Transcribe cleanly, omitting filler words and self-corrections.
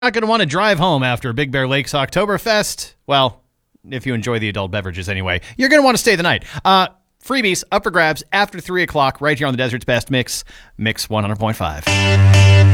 not going to want to drive home after Big Bear Lakes Oktoberfest. Well, if you enjoy the adult beverages anyway, you're going to want to stay the night. Freebies up for grabs after 3 o'clock right here on the Desert's Best Mix 100.5.